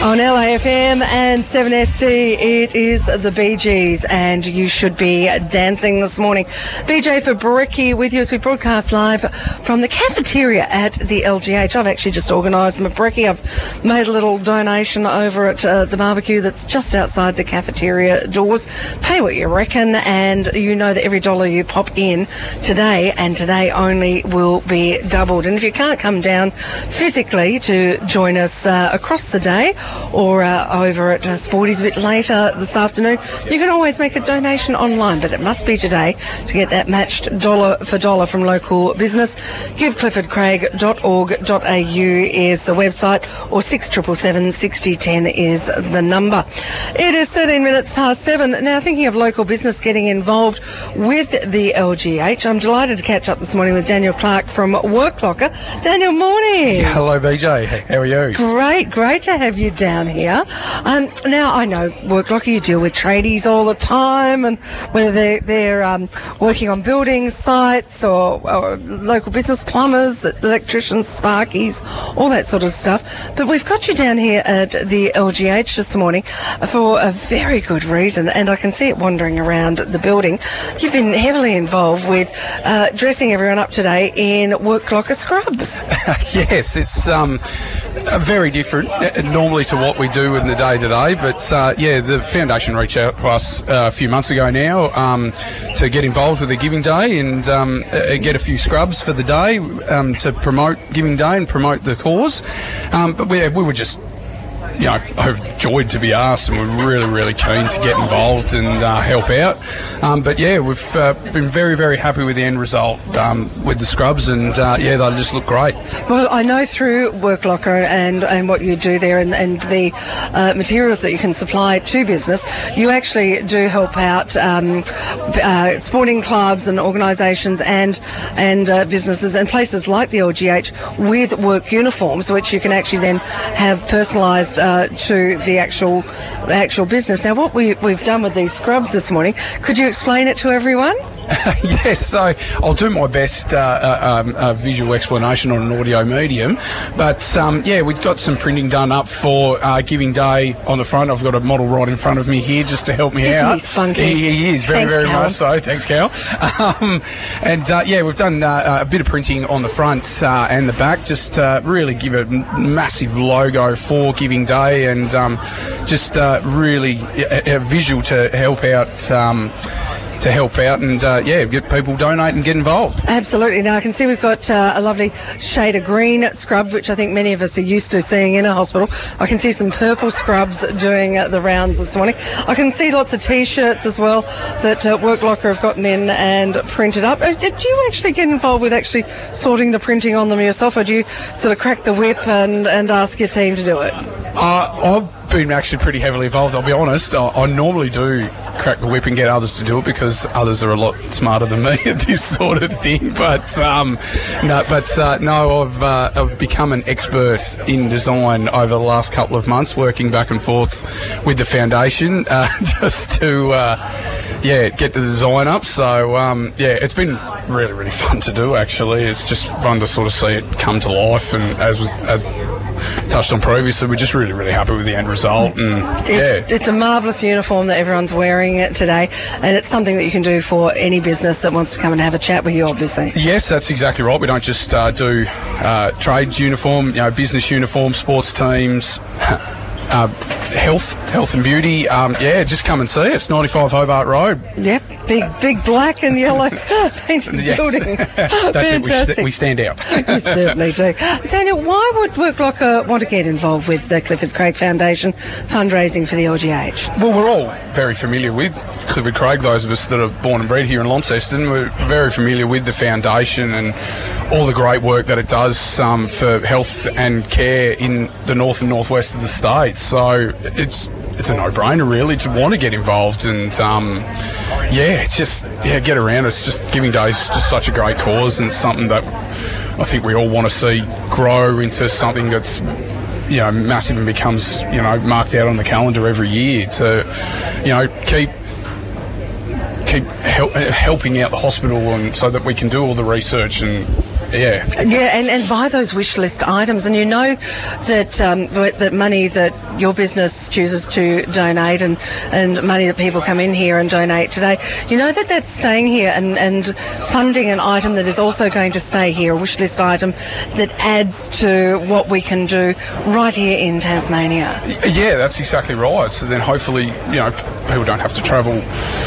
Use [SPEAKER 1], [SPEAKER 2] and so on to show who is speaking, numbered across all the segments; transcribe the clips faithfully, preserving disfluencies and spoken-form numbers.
[SPEAKER 1] On L A F M and seven S D, it is the Bee Gees, and you should be dancing this morning. B J Fabricki with you as we broadcast live from the cafeteria at the L G H. I've actually just organised Fabricki. I've made a little donation over at uh, the barbecue that's just outside the cafeteria doors. Pay what you reckon, and you know that every dollar you pop in today, and today only, will be doubled. And if you can't come down physically to join us uh, across the day, or uh, over at uh, Sporty's a bit later this afternoon, you can always make a donation online, but it must be today to get that matched dollar for dollar from local business. give clifford craig dot org dot a u is the website, or six seven seven, six zero one zero is the number. It is thirteen minutes past seven. Now, thinking of local business getting involved with the L G H, I'm delighted to catch up this morning with Daniel Clark from Work Locker. Daniel, morning.
[SPEAKER 2] Hello, B J. How are you?
[SPEAKER 1] Great, great to have you down here. Um, now, I know Work Locker, you deal with tradies all the time, and whether they're, they're um, working on building sites or, or local business, plumbers, electricians, sparkies, all that sort of stuff. But we've got you down here at the L G H this morning for a very good reason, and I can see it wandering around the building. You've been heavily involved with uh, dressing everyone up today in Work Locker scrubs.
[SPEAKER 2] Yes, it's um, very different uh, normally to what we do in the day-to-day, but uh, yeah, the foundation reached out to us uh, a few months ago now um, to get involved with the Giving Day and um, uh, get a few scrubs for the day um, to promote Giving Day and promote the cause. Um, but we, we were just you know, overjoyed to be asked, and we're really, really keen to get involved and uh, help out. Um, but yeah, we've uh, been very, very happy with the end result um, with the scrubs, and uh, yeah, they just look great.
[SPEAKER 1] Well, I know through Work Locker and, and what you do there, and, and the uh, materials that you can supply to business, you actually do help out um, uh, sporting clubs and organisations and and uh, businesses and places like the L G H with work uniforms, which you can actually then have personalised Uh, to the actual the actual business. Now, what we, we've done with these scrubs this morning, could you explain it to everyone?
[SPEAKER 2] Yes, so I'll do my best uh, uh, um, uh, visual explanation on an audio medium, but um, yeah, we've got some printing done up for uh, Giving Day on the front. I've got a model right in front of me here just to help me
[SPEAKER 1] Isn't
[SPEAKER 2] out.
[SPEAKER 1] He spunky?
[SPEAKER 2] He, he is, very,
[SPEAKER 1] Thanks,
[SPEAKER 2] very
[SPEAKER 1] Cal.
[SPEAKER 2] much so. Thanks, Cal. Um, and uh, yeah, we've done uh, a bit of printing on the front uh, and the back, just uh, really give a massive logo for Giving Day, and um, just uh, really a, a visual to help out um, to help out and, uh, yeah, get people donate and get involved.
[SPEAKER 1] Absolutely. Now, I can see we've got uh, a lovely shade of green scrub, which I think many of us are used to seeing in a hospital. I can see some purple scrubs doing uh, the rounds this morning. I can see lots of T-shirts as well that uh, Work Locker have gotten in and printed up. Uh, did you actually get involved with actually sorting the printing on them yourself, or do you sort of crack the whip and, and ask your team to do it?
[SPEAKER 2] Uh, I've been actually pretty heavily involved, I'll be honest. I, I normally do crack the whip and get others to do it because others are a lot smarter than me at this sort of thing. But um, no, but uh, no, I've uh, I've become an expert in design over the last couple of months, working back and forth with the foundation uh, just to uh, yeah get the design up. So um, yeah, it's been really really fun to do. Actually, it's just fun to sort of see it come to life, and as was, as touched on previously, we're just really really happy with the end result. And yeah,
[SPEAKER 1] it, it's a marvellous uniform that everyone's wearing it today, and it's something that you can do for any business that wants to come and have a chat with you, obviously.
[SPEAKER 2] Yes, that's exactly right. We don't just uh, do uh, trades uniform, you know, business uniform, sports teams, uh, health, health and beauty. Um, yeah, just come and see us, ninety-five Hobart Road.
[SPEAKER 1] Yep, big, big black and yellow painted
[SPEAKER 2] Yes.
[SPEAKER 1] building.
[SPEAKER 2] That's
[SPEAKER 1] Fantastic.
[SPEAKER 2] it. We, st- we stand out.
[SPEAKER 1] You certainly do. Daniel, why would Work Locker want to get involved with the Clifford Craig Foundation fundraising for the L G H?
[SPEAKER 2] Well, we're all very familiar with Clifford Craig. Those of us that are born and bred here in Launceston, we're very familiar with the foundation and all the great work that it does um, for health and care in the north and northwest of the state. So it's it's a no-brainer really to want to get involved, and um, yeah, it's just yeah get around. It's just Giving Day is just such a great cause, and something that I think we all want to see grow into something that's, you know, massive and becomes, you know, marked out on the calendar every year to, you know, keep keep help, helping out the hospital, and so that we can do all the research and yeah.
[SPEAKER 1] Yeah, and, and buy those wish list items. And you know that um, that money that your business chooses to donate and, and money that people come in here and donate today, you know that that's staying here and, and funding an item that is also going to stay here, a wish list item that adds to what we can do right here in Tasmania.
[SPEAKER 2] Yeah, that's exactly right. So then hopefully, you know, people don't have to travel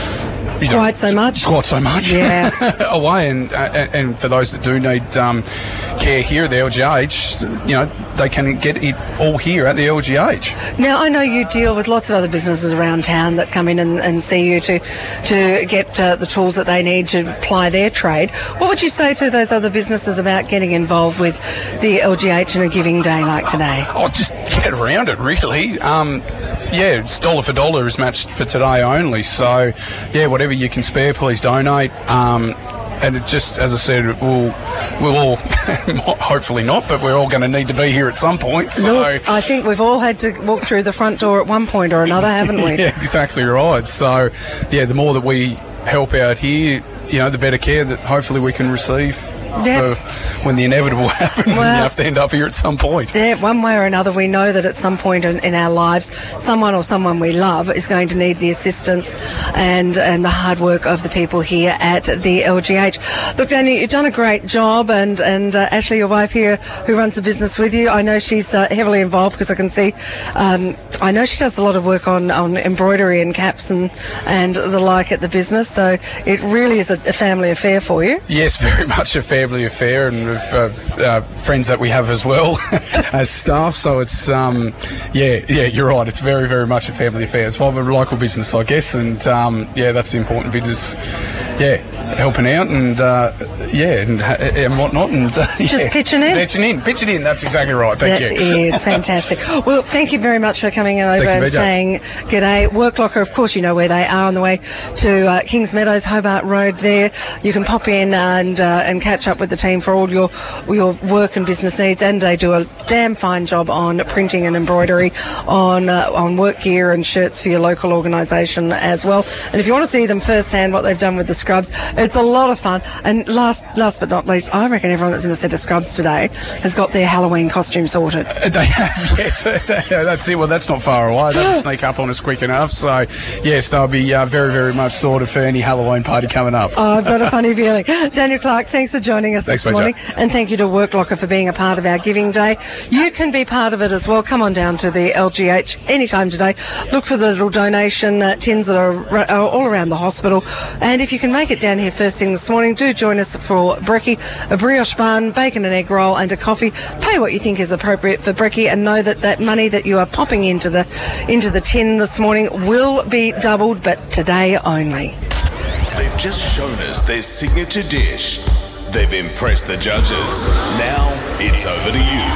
[SPEAKER 2] You know,
[SPEAKER 1] quite so much.
[SPEAKER 2] Quite so much.
[SPEAKER 1] Yeah.
[SPEAKER 2] away, and, and and for those that do need um, care here at the L G H, you know, they can get it all here at the L G H.
[SPEAKER 1] Now, I know you deal with lots of other businesses around town that come in and, and see you to to get uh, the tools that they need to ply their trade. What would you say to those other businesses about getting involved with the L G H and a giving day like today?
[SPEAKER 2] Oh, just get around it, really. Um, yeah, it's dollar for dollar is matched for today only. So, yeah, whatever you can spare, please donate. Um, and it just, as I said, we'll, we'll all, hopefully not, but we're all going to need to be here at some point. So
[SPEAKER 1] Look, I think we've all had to walk through the front door at one point or another, haven't we?
[SPEAKER 2] Yeah, exactly right. So, yeah, the more that we help out here, you know, the better care that hopefully we can receive.
[SPEAKER 1] Yep.
[SPEAKER 2] For when the inevitable happens,
[SPEAKER 1] well,
[SPEAKER 2] and you have to end up here at some point.
[SPEAKER 1] Yeah, one way or another, we know that at some point in, in our lives, someone or someone we love is going to need the assistance and and the hard work of the people here at the L G H. Look, Danny, you've done a great job, and and uh, Ashley, your wife here, who runs the business with you, I know she's uh, heavily involved because I can see. Um, I know she does a lot of work on, on embroidery and caps and and the like at the business. So it really is a, a family affair for you.
[SPEAKER 2] Yes, very much a family affair, and with uh, uh, friends that we have as well as staff. So it's um, yeah, yeah, you're right. It's very, very much a family affair. It's why we're a local business, I guess, and um, yeah, that's the important bit is yeah, helping out and uh, yeah, and, and whatnot, and uh,
[SPEAKER 1] just
[SPEAKER 2] yeah,
[SPEAKER 1] pitching in,
[SPEAKER 2] pitching in, pitching in. That's exactly right. Thank
[SPEAKER 1] that
[SPEAKER 2] you.
[SPEAKER 1] That is fantastic. Well, thank you very much for coming over
[SPEAKER 2] you,
[SPEAKER 1] and saying g'day. Work Locker, of course, you know where they are on the way to uh, Kings Meadows, Hobart Road. There, you can pop in and uh, and catch up with the team for all your your work and business needs, and they do a damn fine job on printing and embroidery on uh, on work gear and shirts for your local organisation as well. And if you want to see them firsthand, what they've done with the scrubs, it's a lot of fun. And last last but not least, I reckon everyone that's in a set of scrubs today has got their Halloween costume sorted.
[SPEAKER 2] They have, yes. That's it. Well, that's not far away. They'll sneak up on us quick enough. So, yes, they'll be uh, very, very much sorted for any Halloween party coming up.
[SPEAKER 1] Oh, I've got a funny feeling. Daniel Clark, thanks for joining us
[SPEAKER 2] Thanks,
[SPEAKER 1] this morning. And thank you to Work Locker for being a part of our Giving Day. You can be part of it as well. Come on down to the L G H anytime today. Look for the little donation uh, tins that are, are all around the hospital. And if you can make it down here first thing this morning, do join us for brekkie, a brioche bun, bacon and egg roll and a coffee. Pay what you think is appropriate for brekkie, and know that that money that you are popping into the into the tin this morning will be doubled, but today only.
[SPEAKER 3] They've just shown us their signature dish. They've impressed the judges. Now it's over to you.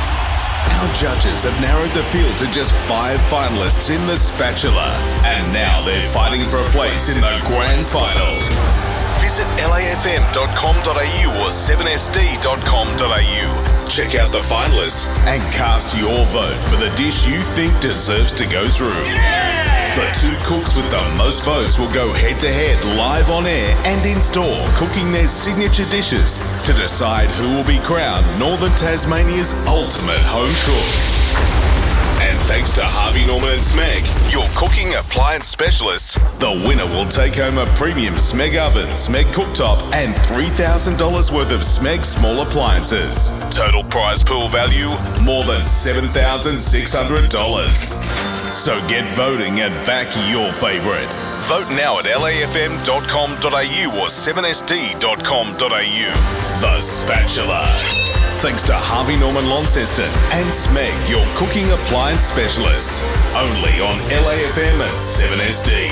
[SPEAKER 3] Our judges have narrowed the field to just five finalists in the Spatula, and now they're fighting for a place in the grand final. Visit L A F M dot com dot A U or seven S D dot com dot A U. Check out the finalists and cast your vote for the dish you think deserves to go through. Yeah! The two cooks with the most votes will go head-to-head live on air and in-store, cooking their signature dishes to decide who will be crowned Northern Tasmania's ultimate home cook. And thanks to Harvey Norman and Smeg, your cooking appliance specialists, the winner will take home a premium Smeg oven, Smeg cooktop and three thousand dollars worth of Smeg small appliances. Total prize pool value, more than seven thousand six hundred dollars. So get voting and back your favourite. Vote now at L A F M dot com dot A U or seven S D dot com dot A U. The Spatula. Thanks to Harvey Norman Launceston and Smeg, your cooking appliance specialists. Only on L A F M and seven S D.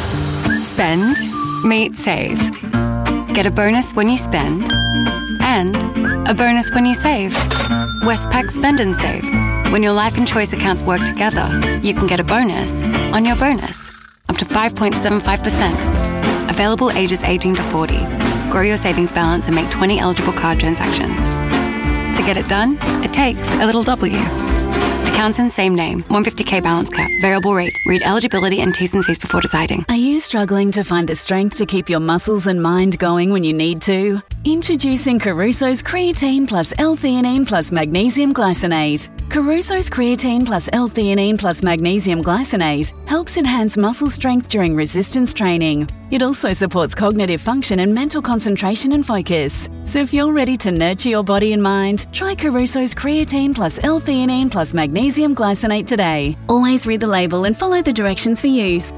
[SPEAKER 4] Spend, meet, save. Get a bonus when you spend and a bonus when you save. Westpac Spend and Save. When your life and choice accounts work together, you can get a bonus on your bonus. Up to five point seven five percent. Available ages eighteen to forty. Grow your savings balance and make twenty eligible card transactions. To get it done, it takes a little W. Accounts in same name. one hundred fifty k balance cap. Variable rate. Read eligibility and T's and C's before deciding.
[SPEAKER 5] Are you struggling to find the strength to keep your muscles and mind going when you need to? Introducing Caruso's Creatine plus L-theanine plus Magnesium Glycinate. Caruso's Creatine plus L-theanine plus Magnesium Glycinate helps enhance muscle strength during resistance training. It also supports cognitive function and mental concentration and focus. So if you're ready to nurture your body and mind, try Caruso's Creatine plus L-theanine plus Magnesium Glycinate today. Always read the label and follow the directions for use.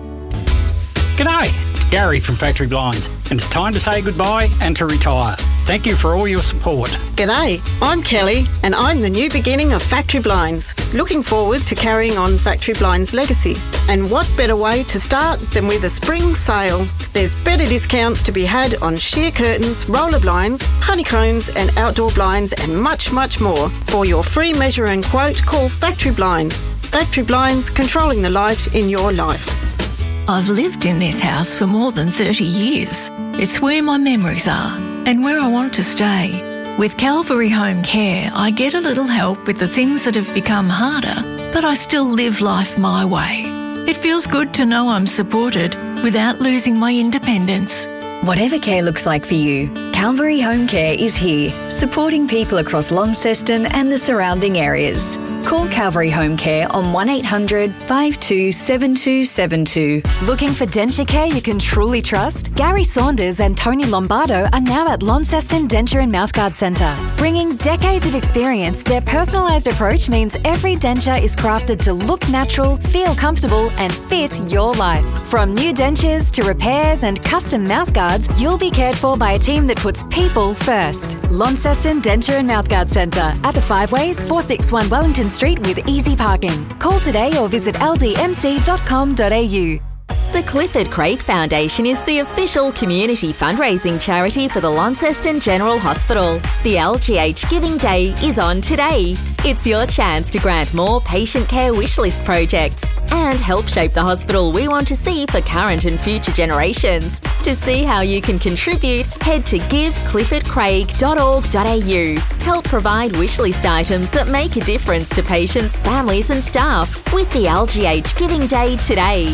[SPEAKER 6] G'day, it's Gary from Factory Blinds, and it's time to say goodbye and to retire. Thank you for all your support.
[SPEAKER 7] G'day, I'm Kelly and I'm the new beginning of Factory Blinds. Looking forward to carrying on Factory Blinds' legacy. And what better way to start than with a spring sale? There's better discounts to be had on sheer curtains, roller blinds, honeycombs and outdoor blinds and much, much more. For your free measure and quote, call Factory Blinds. Factory Blinds, controlling the light in your life.
[SPEAKER 8] I've lived in this house for more than thirty years. It's where my memories are and where I want to stay. With Calvary Home Care, I get a little help with the things that have become harder, but I still live life my way. It feels good to know I'm supported without losing my independence.
[SPEAKER 9] Whatever care looks like for you, Calvary Home Care is here, supporting people across Launceston and the surrounding areas. Call Calvary Home Care on one eight hundred five two seven two seven two.
[SPEAKER 10] Looking for denture care you can truly trust? Gary Saunders and Tony Lombardo are now at Launceston Denture and Mouthguard Centre. Bringing decades of experience, their personalised approach means every denture is crafted to look natural, feel comfortable and fit your life. From new dentures to repairs and custom mouthguards, you'll be cared for by a team that puts people first. Launceston Denture and Mouthguard Centre at the Five Ways, four sixty-one Wellington Street with easy parking. Call today or visit l d m c dot com dot a u.
[SPEAKER 11] The Clifford Craig Foundation is the official community fundraising charity for the Launceston General Hospital. The L G H Giving Day is on today. It's your chance to grant more patient care wishlist projects and help shape the hospital we want to see for current and future generations. To see how you can contribute, head to give clifford craig dot org dot a u. Help provide wishlist items that make a difference to patients, families and staff with the L G H Giving Day today.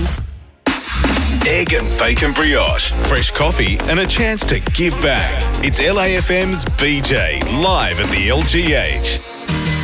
[SPEAKER 3] Egg and bacon brioche, fresh coffee and a chance to give back. It's L A F M's B J, live at the L G H.